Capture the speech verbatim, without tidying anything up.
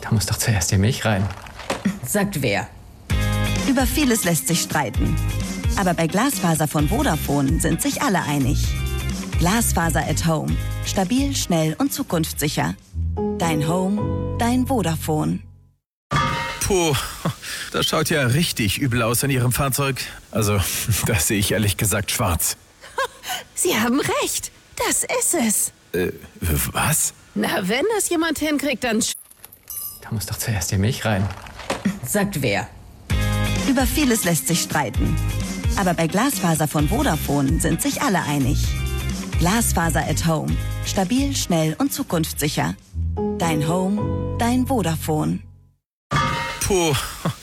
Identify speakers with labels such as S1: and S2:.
S1: Da muss doch zuerst die Milch rein.
S2: Sagt wer?
S3: Über vieles lässt sich streiten. Aber bei Glasfaser von Vodafone sind sich alle einig. Glasfaser at Home. Stabil, schnell und zukunftssicher. Dein Home, dein Vodafone.
S4: Puh, das schaut ja richtig übel aus in Ihrem Fahrzeug. Also, das sehe ich ehrlich gesagt schwarz.
S2: Sie haben recht. Das ist es.
S4: Äh, was?
S2: Na, wenn das jemand hinkriegt, dann... sch-
S1: Da muss doch zuerst die Milch rein.
S2: Sagt wer?
S3: Über vieles lässt sich streiten. Aber bei Glasfaser von Vodafone sind sich alle einig. Glasfaser at Home. Stabil, schnell und zukunftssicher. Dein Home, dein Vodafone.
S4: Puh,